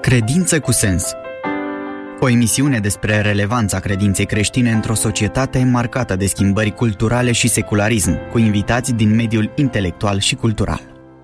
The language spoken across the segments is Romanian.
Credință cu sens. O emisiune despre relevanța credinței creștine într-o societate marcată de schimbări culturale și secularism, cu invitați din mediul intelectual și cultural.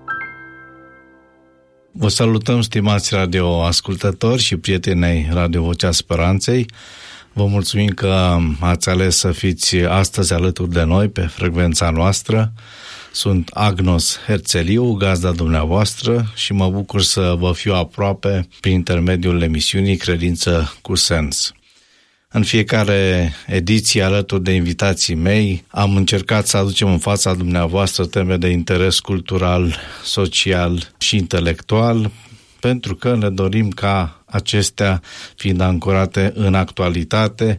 Vă salutăm, stimați radioascultători și prietenii Radio Vocea Speranței. Vă mulțumim că ați ales să fiți astăzi alături de noi pe frecvența noastră. Sunt Agnos Herțeliu, gazda dumneavoastră, și mă bucur să vă fiu aproape prin intermediul emisiunii Credință cu Sens. În fiecare ediție, alături de invitații mei, am încercat să aducem în fața dumneavoastră teme de interes cultural, social și intelectual, pentru că ne dorim ca acestea, fiind ancorate în actualitate,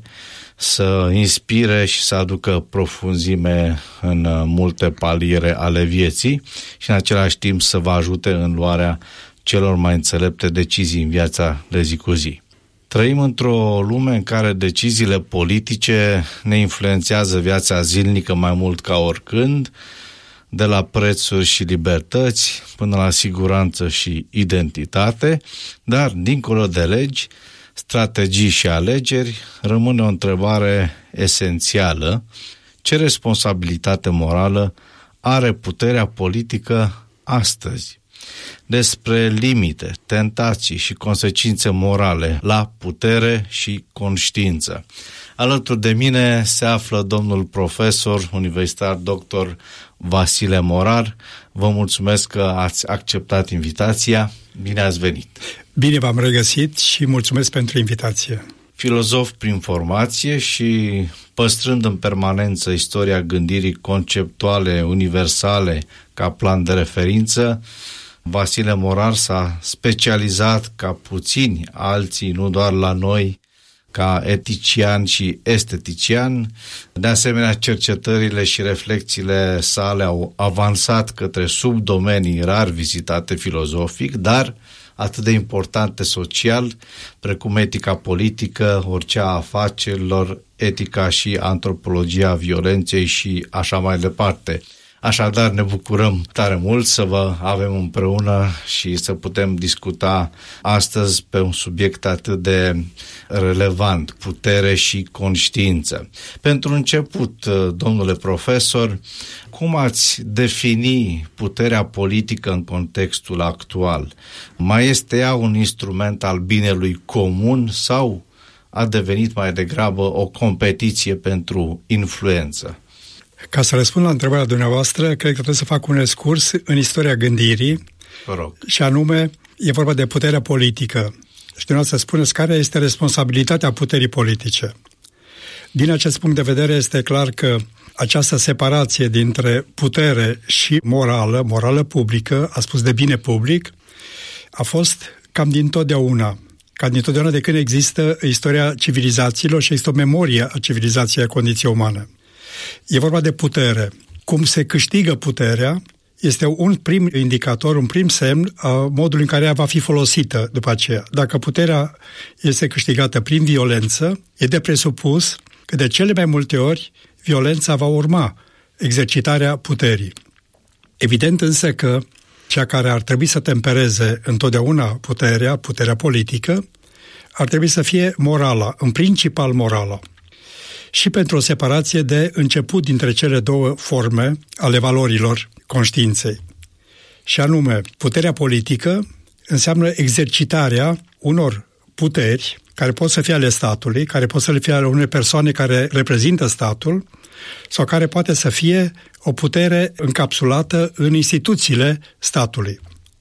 să inspire și să aducă profunzime în multe paliere ale vieții și în același timp să vă ajute în luarea celor mai înțelepte decizii în viața de zi cu zi. Trăim într-o lume în care deciziile politice ne influențează viața zilnică mai mult ca oricând, de la prețuri și libertăți până la siguranță și identitate, dar dincolo de legi, strategii și alegeri, rămâne o întrebare esențială: ce responsabilitate morală are puterea politică astăzi? Despre limite, tentații și consecințe morale la putere și conștiință. Alături de mine se află domnul profesor universitar dr. Vasile Morar. Vă mulțumesc că ați acceptat invitația. Bine ați venit! Bine v-am regăsit și mulțumesc pentru invitație. Filozof prin formație și păstrând în permanență istoria gândirii conceptuale universale ca plan de referință, Vasile Morar s-a specializat ca puțini alții, nu doar la noi, ca etician și estetician. De asemenea, cercetările și reflexiile sale au avansat către subdomenii rar vizitate filozofic, dar atât de importante social, precum etica politică, orice a afacerilor, etica și antropologia violenței și așa mai departe. Așadar, ne bucurăm tare mult să vă avem împreună și să putem discuta astăzi pe un subiect atât de relevant, putere și conștiință. Pentru început, domnule profesor, cum ați defini puterea politică în contextul actual? Mai este ea un instrument al binelui comun sau a devenit mai degrabă o competiție pentru influență? Ca să răspund la întrebarea dumneavoastră, cred că trebuie să fac un excurs în istoria gândirii. Vă rog. Și anume, e vorba de puterea politică. Și dumneavoastră spuneți care este responsabilitatea puterii politice. Din acest punct de vedere este clar că această separație dintre putere și morală publică, a spus de bine public, a fost cam dintotdeauna de când există istoria civilizațiilor și există o memorie a civilizației, a condiției umane. E vorba de putere. Cum se câștigă puterea este un prim indicator, un prim semn a modului în care ea va fi folosită după aceea. Dacă puterea este câștigată prin violență, e de presupus că de cele mai multe ori violența va urma exercitarea puterii. Evident însă că cea care ar trebui să tempereze întotdeauna puterea politică, ar trebui să fie morala, în principal morala. Și pentru o separație de început dintre cele două forme ale valorilor conștiinței. Și anume, puterea politică înseamnă exercitarea unor puteri care pot să fie ale statului, care pot să fie ale unei persoane care reprezintă statul, sau care poate să fie o putere încapsulată în instituțiile statului.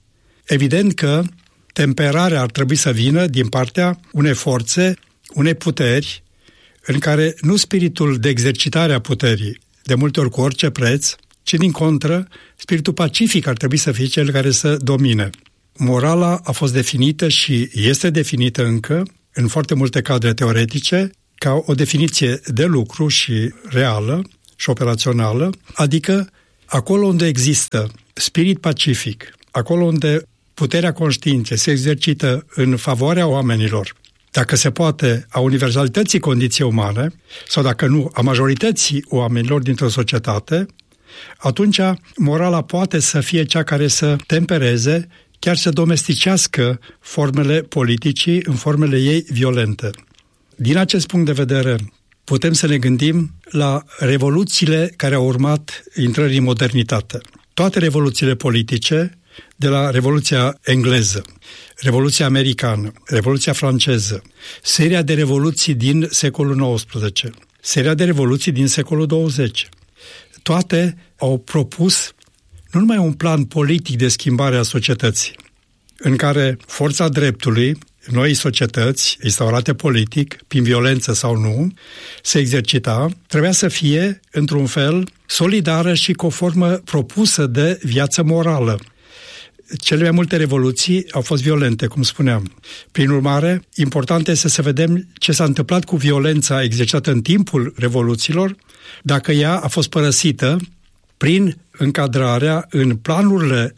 Evident că temperarea ar trebui să vină din partea unei forțe, unei puteri, în care nu spiritul de exercitare a puterii, de multe ori cu orice preț, ci din contră, spiritul pacific ar trebui să fie cel care să domine. Morala a fost definită și este definită încă, în foarte multe cadre teoretice, ca o definiție de lucru și reală și operațională, adică acolo unde există spirit pacific, acolo unde puterea conștiinței se exercită în favoarea oamenilor, dacă se poate, a universalității condiției umane, sau dacă nu, a majorității oamenilor dintr-o societate, atunci morala poate să fie cea care să tempereze chiar să domesticească formele politicii în formele ei violente. Din acest punct de vedere, putem să ne gândim la revoluțiile care au urmat intrării în modernitate. Toate revoluțiile politice, de la Revoluția engleză, Revoluția americană, Revoluția franceză, seria de revoluții din secolul XIX, seria de revoluții din secolul 20, toate au propus nu numai un plan politic de schimbare a societății, în care forța dreptului, noi societăți, instaurate politic, prin violență sau nu, se exercita, trebuia să fie, într-un fel, solidară și cu o formă propusă de viață morală. Cele mai multe revoluții au fost violente, cum spuneam. Prin urmare, important este să vedem ce s-a întâmplat cu violența exercitată în timpul revoluțiilor, dacă ea a fost părăsită prin încadrarea în planurile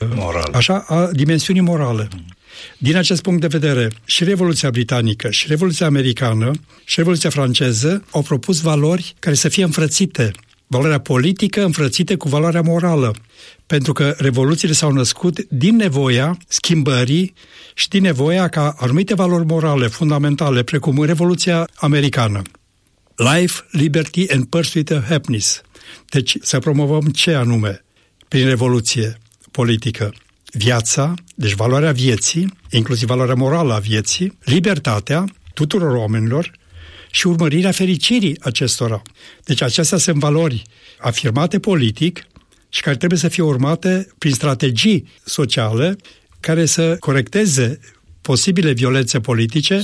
a dimensiunii morale. Din acest punct de vedere, și Revoluția Britanică, și Revoluția Americană, și Revoluția Franceză au propus valori care să fie înfrățite. Valoarea politică înfrățite cu valoarea morală. Pentru că revoluțiile s-au născut din nevoia schimbării și din nevoia ca anumite valori morale fundamentale, precum în Revoluția Americană. Life, liberty and pursuit of happiness. Deci să promovăm ce anume prin revoluție politică? Viața, deci valoarea vieții, inclusiv valoarea morală a vieții, libertatea tuturor oamenilor și urmărirea fericirii acestora. Deci acestea sunt valori afirmate politic și care trebuie să fie urmate prin strategii sociale care să corecteze posibile violențe politice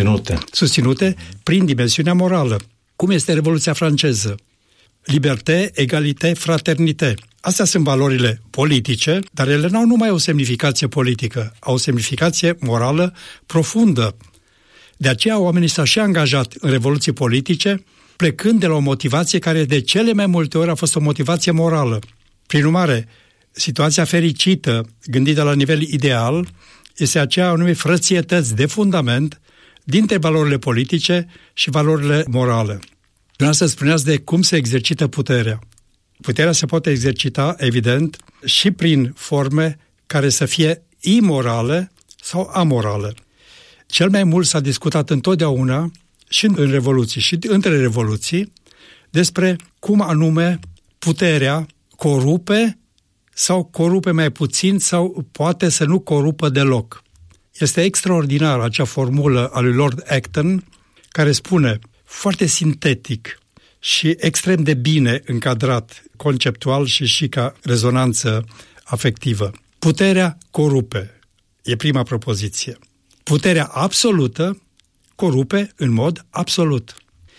susținute prin dimensiunea morală. Cum este Revoluția franceză? Liberté, egalité, fraternité. Astea sunt valorile politice, dar ele n-au numai o semnificație politică, au o semnificație morală profundă. De aceea oamenii s-au și angajat în revoluții politice, plecând de la o motivație care de cele mai multe ori a fost o motivație morală. Prin urmare, situația fericită, gândită la nivel ideal, este aceea unei frățietăți de fundament dintre valorile politice și valorile morale. Dumneavoastră spuneați de cum se exercită puterea. Puterea se poate exercita, evident, și prin forme care să fie imorale sau amorale. Cel mai mult s-a discutat întotdeauna și în revoluții și între revoluții despre cum anume puterea corupe sau corupe mai puțin sau poate să nu corupă deloc. Este extraordinar acea formulă a lui Lord Acton care spune foarte sintetic și extrem de bine încadrat conceptual și ca rezonanță afectivă. Puterea corupe. E prima propoziție. Puterea absolută corupe în mod absolut.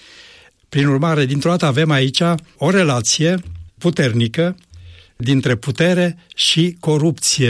Prin urmare, dintr-o dată avem aici o relație puternică dintre putere și corupție.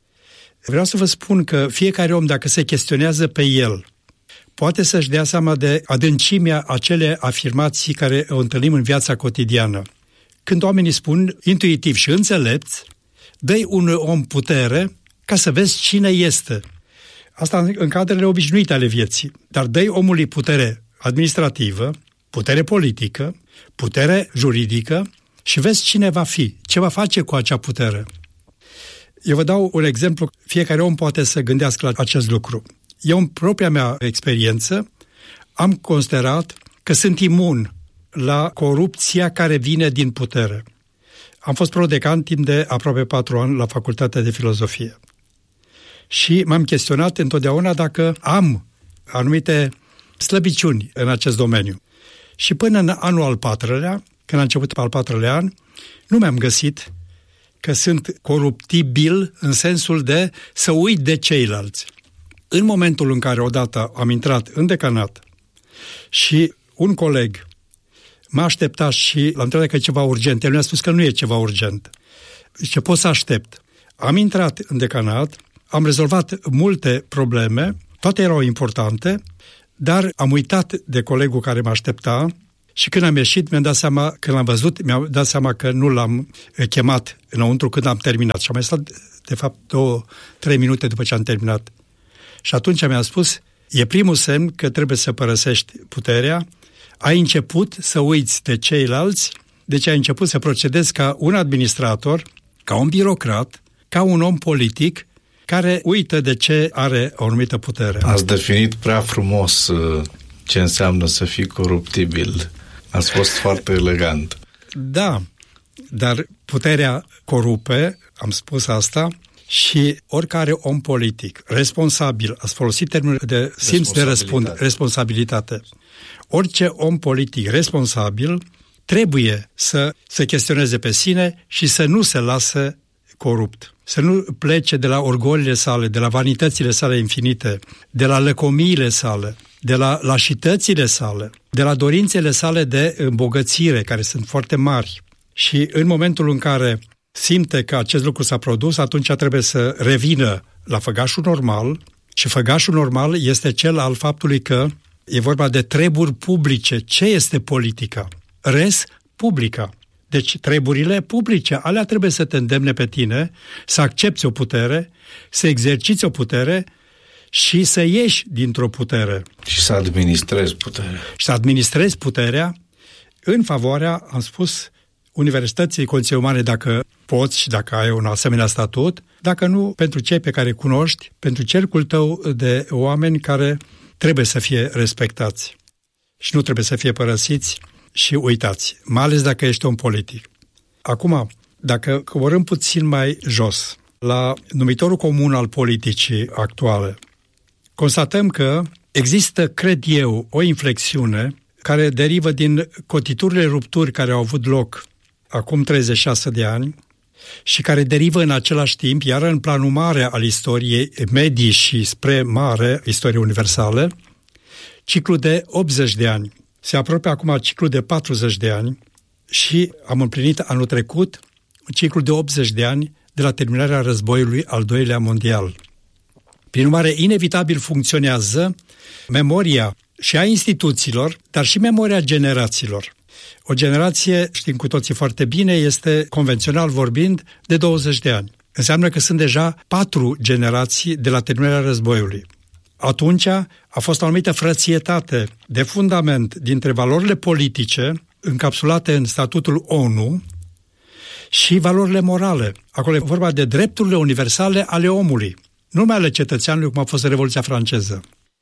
Vreau să vă spun că fiecare om, dacă se chestionează pe el, poate să-și dea seama de adâncimea acele afirmații care o întâlnim în viața cotidiană. Când oamenii spun, intuitiv și înțelepți, dă-i unui om putere ca să vezi cine este. Asta în cadrele obișnuite ale vieții. Dar dă-i omului putere administrativă, putere politică, putere juridică și vezi cine va fi, ce va face cu acea putere. Eu vă dau un exemplu, fiecare om poate să gândească la acest lucru. Eu, în propria mea experiență, am considerat că sunt imun la corupția care vine din putere. Am fost prodecan timp de aproape 4 ani la Facultatea de Filozofie. Și m-am chestionat întotdeauna dacă am anumite slăbiciuni în acest domeniu. Și până în anul al 4-lea, când a început al 4-lea an, nu mi-am găsit că sunt coruptibil în sensul de să uit de ceilalți. În momentul în care odată am intrat în decanat și un coleg m-a așteptat și l-am întrebat că e ceva urgent, el mi-a spus că nu e ceva urgent. Zice, pot să aștept. Am intrat în decanat, am rezolvat multe probleme, toate erau importante, dar am uitat de colegul care mă aștepta și când am ieșit, mi-am dat seama, când l-am văzut, mi-am dat seama că nu l-am chemat înăuntru când am terminat. Și am mai stat, de fapt, 2-3 minute după ce am terminat. Și atunci mi-a spus, e primul semn că trebuie să părăsești puterea, ai început să uiți de ceilalți, deci ai început să procedezi ca un administrator, ca un birocrat, ca un om politic care uită de ce are o anumită putere. Ați definit prea frumos ce înseamnă să fii coruptibil. Ați fost foarte elegant. Da, dar puterea corupe, am spus asta, și oricare om politic, responsabil, ați folosit termenul de simț de responsabilitate. Orice om politic responsabil trebuie să se chestioneze pe sine și să nu se lase corupt. Să nu plece de la orgoliile sale, de la vanitățile sale infinite, de la lăcomiile sale, de la lașitățile sale, de la dorințele sale de îmbogățire, care sunt foarte mari. Și în momentul în care simte că acest lucru s-a produs, atunci trebuie să revină la făgașul normal, și făgașul normal este cel al faptului că e vorba de treburi publice. Ce este politica? Res publica. Deci treburile publice, alea trebuie să te îndemne pe tine să accepți o putere, să exerciți o putere și să ieși dintr-o putere. Și să administrezi puterea. Și să administrezi puterea în favoarea, am spus, Universității Condiții Umane, dacă poți și dacă ai un asemenea statut, dacă nu, pentru cei pe care îi cunoști, pentru cercul tău de oameni care trebuie să fie respectați și nu trebuie să fie părăsiți și uitați, mai ales dacă ești un politic. Acum, dacă coborâm puțin mai jos, la numitorul comun al politicii actuale, constatăm că există, cred eu, o inflexiune care derivă din cotiturile rupturi care au avut loc acum 36 de ani și care derivă în același timp, iar în planul mare al istoriei medii și spre mare, istorie universală, ciclul de 80 de ani. Se apropie acum ciclul de 40 de ani și am împlinit anul trecut un ciclu de 80 de ani de la terminarea războiului al doilea mondial. Prin urmare, inevitabil funcționează memoria și a instituțiilor, dar și memoria generațiilor. O generație, știm cu toții foarte bine, este, convențional vorbind, de 20 de ani. Înseamnă că sunt deja 4 generații de la terminarea războiului. Atunci a fost o anumită frățietate de fundament dintre valorile politice încapsulate în statutul ONU și valorile morale. Acolo e vorba de drepturile universale ale omului, nu numai ale cetățeanului, cum a fost Revoluția franceză.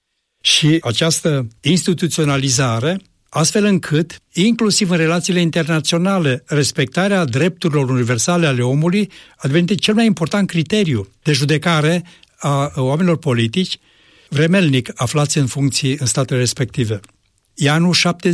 Și această instituționalizare, astfel încât, inclusiv în relațiile internaționale, respectarea drepturilor universale ale omului a devenit cel mai important criteriu de judecare a oamenilor politici vremelnic aflați în funcții în statele respective. E anul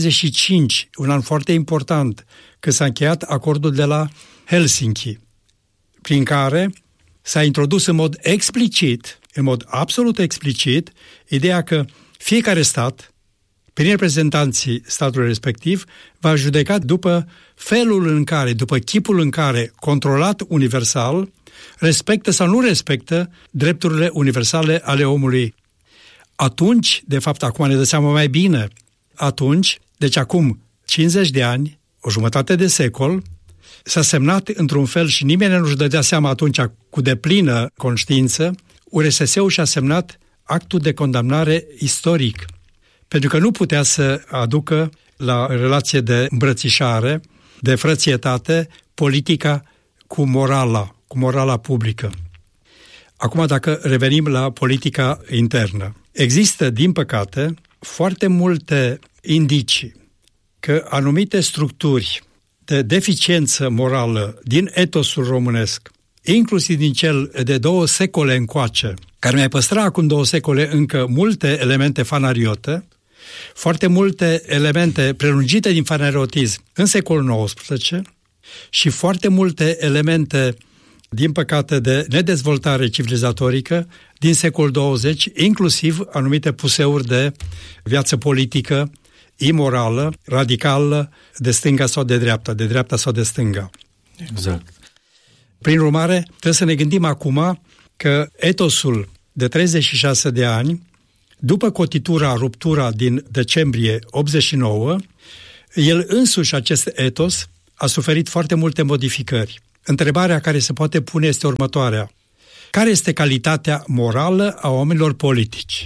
75, un an foarte important, când s-a încheiat acordul de la Helsinki, prin care s-a introdus în mod explicit, în mod absolut explicit, ideea că fiecare stat, prin reprezentanții statului respectiv, va judeca după felul în care, după chipul în care, controlat universal, respectă sau nu respectă drepturile universale ale omului. Atunci, de fapt, acum ne dă seama mai bine, atunci, deci acum 50 de ani, o jumătate de secol, s-a semnat într-un fel și nimeni nu-și dădea seama atunci cu deplină conștiință, URSS-ul și-a semnat actul de condamnare istoric, pentru că nu putea să aducă la relație de îmbrățișare, de frățietate, politica cu morala publică. Acum, dacă revenim la politica internă, există, din păcate, foarte multe indicii că anumite structuri de deficiență morală din etosul românesc, inclusiv din cel de 2 secole încoace, care mai păstra acum 2 secole încă multe elemente fanariote, foarte multe elemente prelungite din fanariotism în secolul XIX și foarte multe elemente, din păcate, de nedezvoltare civilizatorică din secolul 20, inclusiv anumite puseuri de viață politică imorală, radicală, de stânga sau de dreapta sau de stânga. Exact. Prin urmare, trebuie să ne gândim acum că etosul de 36 de ani, după ruptura din decembrie 89, el însuși, acest etos, a suferit foarte multe modificări. Întrebarea care se poate pune este următoarea. Care este calitatea morală a oamenilor politici?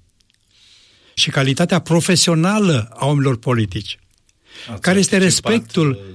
Și calitatea profesională a oamenilor politici? Care este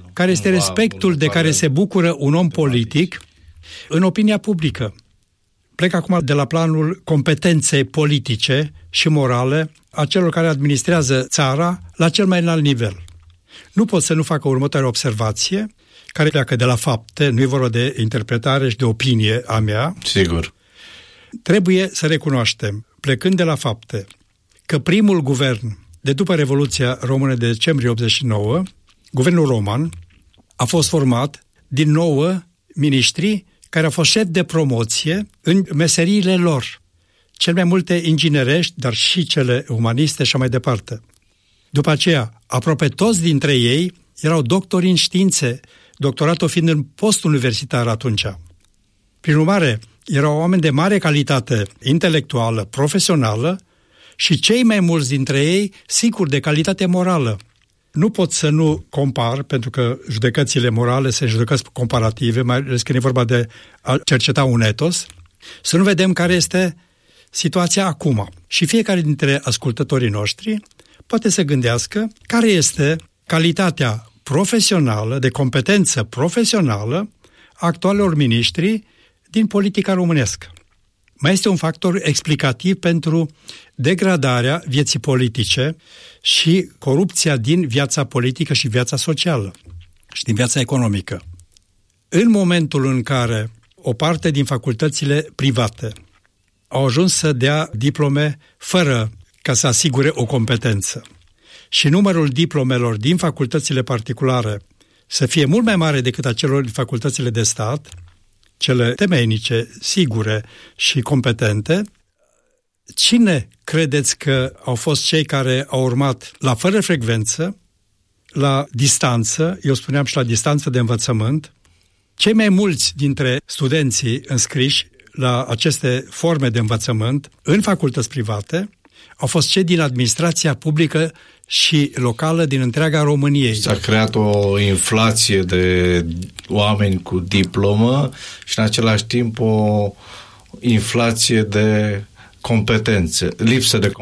respectul de care se bucură un om politic în opinia publică? Plec acum de la planul competenței politice și morale a celor care administrează țara la cel mai înalt nivel. Nu pot să nu facă următoarea observație, care pleacă de la fapte, nu e vorba de interpretare și de opinie a mea. Sigur. Trebuie să recunoaștem, plecând de la fapte, că primul guvern de după Revoluția Română de decembrie 89, guvernul roman, a fost format din 9 miniștri care au fost șefi de promoție în meseriile lor, cel mai multe inginerești, dar și cele umaniste și mai departe. După aceea, aproape toți dintre ei erau doctori în științe, doctoratul fiind în post-universitar atunci. Prin urmare, erau oameni de mare calitate intelectuală, profesională și cei mai mulți dintre ei, sigur, de calitate morală. Nu pot să nu compar, pentru că judecățile morale sunt judecăți comparative, mai ales când e vorba de a cerceta un etos, să nu vedem care este situația acum. Și fiecare dintre ascultătorii noștri poate să gândească care este calitatea profesională, de competență profesională a actualelor miniștri din politica românească. Mai este un factor explicativ pentru degradarea vieții politice și corupția din viața politică și viața socială și din viața economică. În momentul în care o parte din facultățile private au ajuns să dea diplome fără ca să asigure o competență și numărul diplomelor din facultățile particulare să fie mult mai mare decât a celor din facultățile de stat, cele temeinice, sigure și competente, cine credeți că au fost cei care au urmat la fără frecvență, la distanță, eu spuneam și la distanță de învățământ, cei mai mulți dintre studenții înscriși la aceste forme de învățământ în facultăți private au fost cei din administrația publică și locală din întreaga României. S-a creat o inflație de oameni cu diplomă și în același timp o inflație de competențe, lipsă de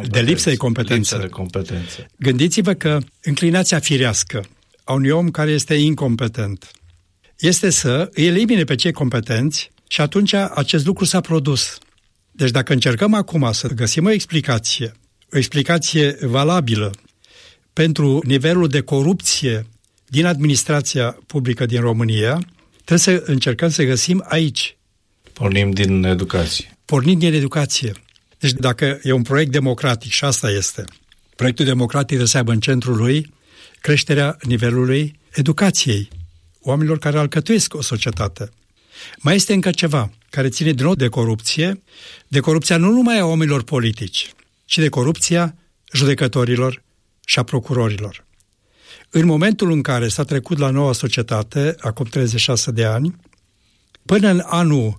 competențe. Gândiți-vă că înclinația firească a unui om care este incompetent este să îi elimine pe cei competenți și atunci acest lucru s-a produs. Deci dacă încercăm acum să găsim o explicație valabilă pentru nivelul de corupție din administrația publică din România, trebuie să încercăm să găsim aici. Pornim din educație. Deci dacă e un proiect democratic, și asta este, proiectul democratic trebuie să aibă în centrul lui creșterea nivelului educației, oamenilor care alcătuiesc o societate. Mai este încă ceva care ține din nou de corupția nu numai a oamenilor politici, ci de corupția judecătorilor și a procurorilor. În momentul în care s-a trecut la noua societate, acum 36 de ani, până în anul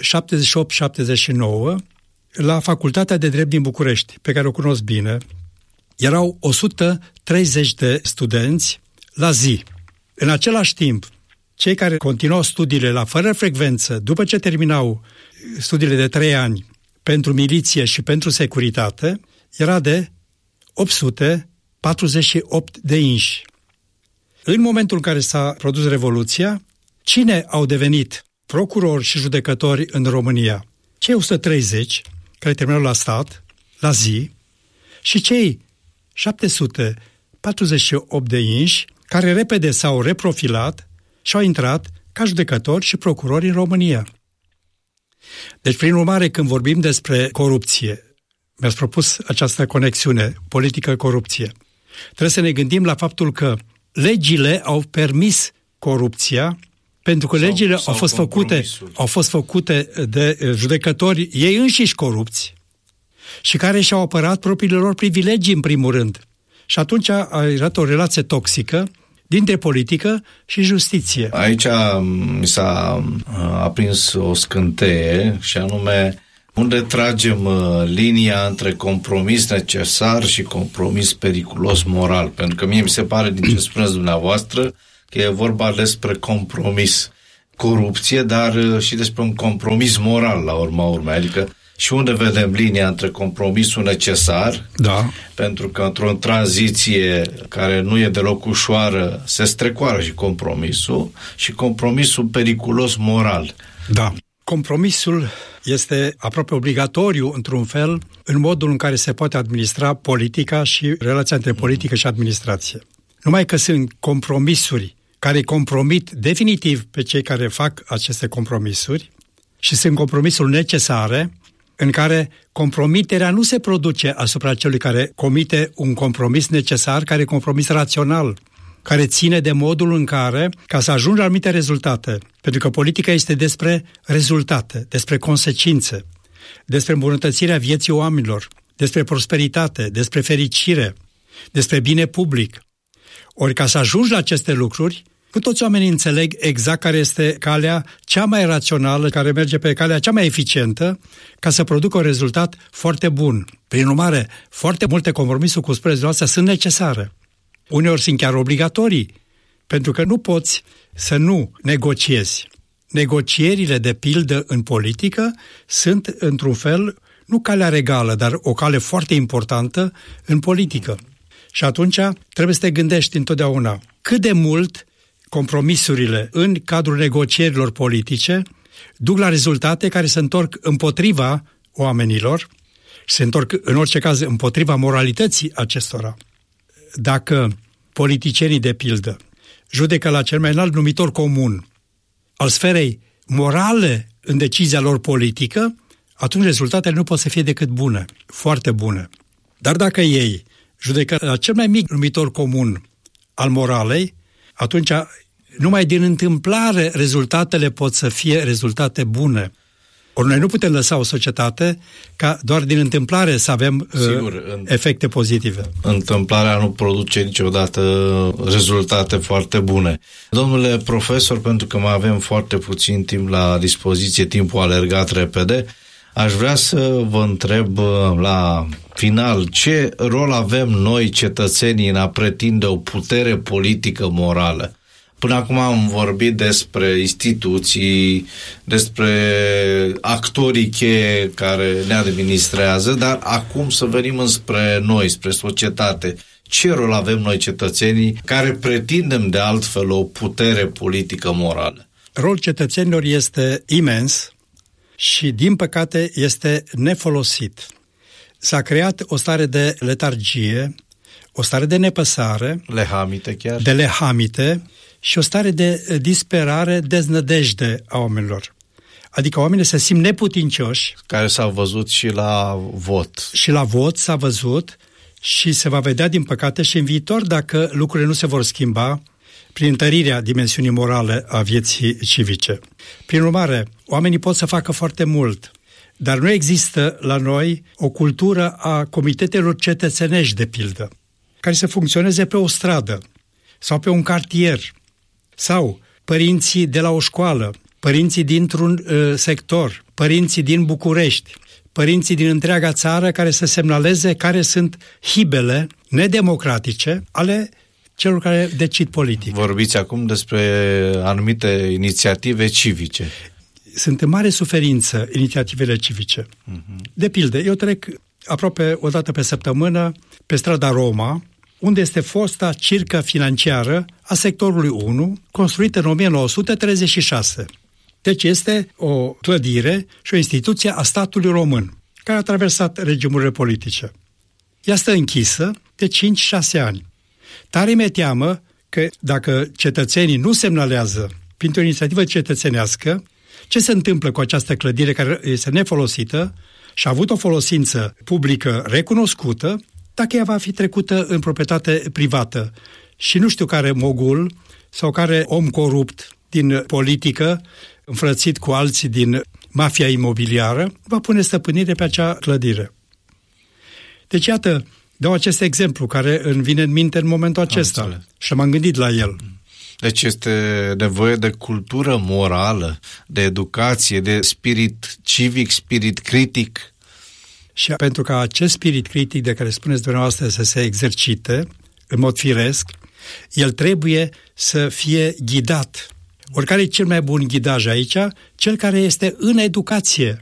78-79, la Facultatea de Drept din București, pe care o cunosc bine, erau 130 de studenți la zi. În același timp, cei care continuau studiile la fără frecvență, după ce terminau studiile de 3 ani pentru miliție și pentru securitate, era de 848 de inși. În momentul în care s-a produs Revoluția, cine au devenit procurori și judecători în România? Cei 130 care terminau la stat, la zi, și cei 748 de inși care repede s-au reprofilat și au intrat ca judecători și procurori în România. Deci, prin urmare, când vorbim despre corupție, mi-ați propus această conexiune politică-corupție, trebuie să ne gândim la faptul că legile au permis corupția, pentru că legile au fost făcute de judecători ei înșiși corupți și care și-au apărat propriile lor privilegii în primul rând. Și atunci a erat o relație toxică dintre politică și justiție. Aici mi s-a aprins o scânteie și anume unde tragem linia între compromis necesar și compromis periculos moral. Pentru că mie mi se pare din ce spuneți dumneavoastră că e vorba despre compromis, corupție, dar și despre un compromis moral la urma urmei. Adică și unde vedem linia între compromisul necesar, da, pentru că într-o tranziție care nu e deloc ușoară se strecoară și compromisul periculos moral. Da. Compromisul este aproape obligatoriu, într-un fel, în modul în care se poate administra politica și relația între politică și administrație. Numai că sunt compromisuri care compromit definitiv pe cei care fac aceste compromisuri și sunt compromisuri necesare, în care compromiterea nu se produce asupra celui care comite un compromis necesar, care e compromis rațional, care ține de modul în care, ca să ajungi la anumite rezultate, pentru că politica este despre rezultate, despre consecințe, despre îmbunătățirea vieții oamenilor, despre prosperitate, despre fericire, despre bine public. Ori ca să ajungi la aceste lucruri, nu toți oamenii înțeleg exact care este calea cea mai rațională, care merge pe calea cea mai eficientă, ca să producă un rezultat foarte bun. Prin urmare, foarte multe compromisuri, cum spuneți dumneavoastră, sunt necesare. Uneori sunt chiar obligatorii, pentru că nu poți să nu negociezi. Negocierile, de pildă, în politică sunt, într-un fel, nu calea regală, dar o cale foarte importantă în politică. Și atunci trebuie să te gândești întotdeauna cât de mult compromisurile în cadrul negocierilor politice duc la rezultate care se întorc împotriva oamenilor și se întorc, în orice caz, împotriva moralității acestora. Dacă politicienii, de pildă, judecă la cel mai înalt numitor comun al sferei morale în decizia lor politică, atunci rezultatele nu pot să fie decât bune, foarte bune. Dar dacă ei judecă la cel mai mic numitor comun al moralei, atunci numai din întâmplare rezultatele pot să fie rezultate bune. Ori noi nu putem lăsa o societate ca doar din întâmplare să avem efecte pozitive. Întâmplarea nu produce niciodată rezultate foarte bune. Domnule profesor, pentru că mai avem foarte puțin timp la dispoziție, timpul a alergat repede, aș vrea să vă întreb la final ce rol avem noi, cetățenii, în a pretinde o putere politică morală. Până acum am vorbit despre instituții, despre actorii cheie care ne administrează, dar acum să venim înspre noi, spre societate. Ce rol avem noi, cetățenii, care pretindem de altfel o putere politică morală? Rolul cetățenilor este imens și, din păcate, este nefolosit. S-a creat o stare de letargie, o stare de nepăsare, lehamite chiar, de lehamite, și o stare de disperare, deznădejde a oamenilor. Adică oamenii se simt neputincioși. Care s-au văzut și la vot. Și la vot s-a văzut și se va vedea, din păcate, și în viitor, dacă lucrurile nu se vor schimba prin întărirea dimensiunii morale a vieții civice. Prin urmare, oamenii pot să facă foarte mult, dar nu există la noi o cultură a comitetelor cetățenești, de pildă, care să funcționeze pe o stradă sau pe un cartier, sau părinții de la o școală, părinții dintr-un sector, părinții din București, părinții din întreaga țară care să semnaleze care sunt hibele nedemocratice ale celor care decid politic. Vorbiți acum despre anumite inițiative civice. Sunt în mare suferință inițiativele civice. De pildă, eu trec aproape o dată pe săptămână pe strada Roma, unde este fosta circă financiară a sectorului 1, construită în 1936. Deci este o clădire și o instituție a statului român, care a traversat regimurile politice. Ea stă închisă de 5-6 ani. Tare mi-e teamă că dacă cetățenii nu semnalează printr-o inițiativă cetățenească ce se întâmplă cu această clădire care este nefolosită și a avut o folosință publică recunoscută, dacă ea va fi trecută în proprietate privată și nu știu care mogul sau care om corupt din politică, înfrățit cu alții din mafia imobiliară, va pune stăpânire pe acea clădire. Deci, iată, dau acest exemplu care îmi vine în minte în momentul acesta și m-am gândit la el. Deci este nevoie de cultură morală, de educație, de spirit civic, spirit critic. Și pentru ca acest spirit critic de care spuneți dumneavoastră să se exercite în mod firesc, el trebuie să fie ghidat. Oricare e cel mai bun ghidaj aici? Cel care este în educație.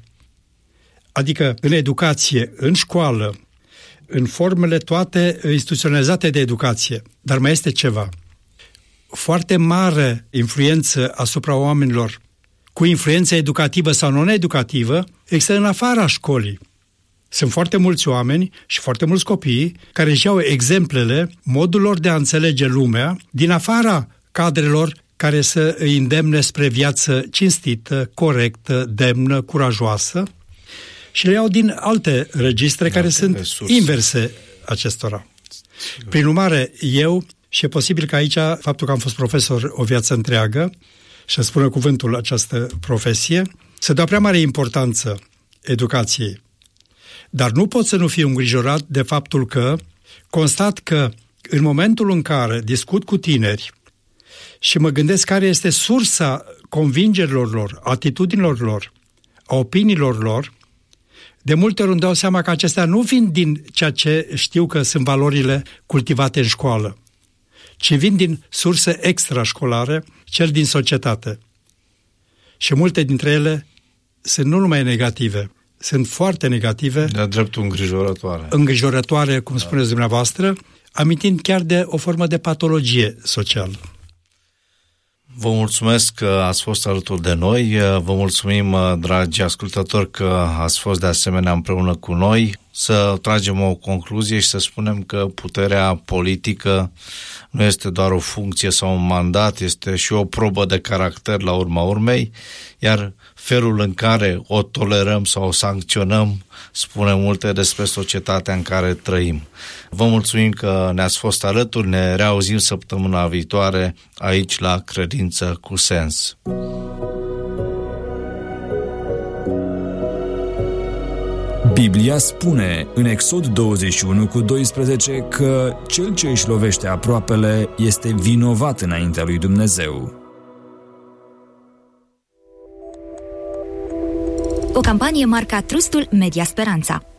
Adică în educație, în școală, în formele toate instituționalizate de educație. Dar mai este ceva. Foarte mare influență asupra oamenilor cu influență educativă sau non-educativă există în afara școlii. Sunt foarte mulți oameni și foarte mulți copii care își iau exemplele, modul lor de a înțelege lumea, din afara cadrelor care să îi îndemne spre viață cinstită, corectă, demnă, curajoasă, și le iau din alte registre care sunt inverse acestora. Prin urmare, eu, și e posibil că aici, faptul că am fost profesor o viață întreagă, și îmi spune cuvântul această profesie, se dă prea mare importanță educației. Dar nu pot să nu fiu îngrijorat de faptul că constat că în momentul în care discut cu tineri și mă gândesc care este sursa convingerilor lor, atitudinilor lor, a opiniilor lor, de multe ori îmi dau seama că acestea nu vin din ceea ce știu că sunt valorile cultivate în școală, ci vin din surse extrașcolare, cel din societate. Și multe dintre ele sunt nu numai negative, sunt foarte negative. De-a dreptul îngrijorătoare. Îngrijorătoare, cum spuneți dumneavoastră, amintind chiar de o formă de patologie socială. Vă mulțumesc că ați fost alături de noi, vă mulțumim, dragi ascultători, că ați fost de asemenea împreună cu noi. Să tragem o concluzie și să spunem că puterea politică nu este doar o funcție sau un mandat, este și o probă de caracter la urma urmei, iar felul în care o tolerăm sau o sancționăm spune multe despre societatea în care trăim. Vă mulțumim că ne-ați fost alături, ne reauzim săptămâna viitoare aici la Credință cu Sens. Biblia spune în Exod 21:12 că cel ce își lovește aproapele este vinovat înaintea lui Dumnezeu. O campanie marca Trustul Media Speranța.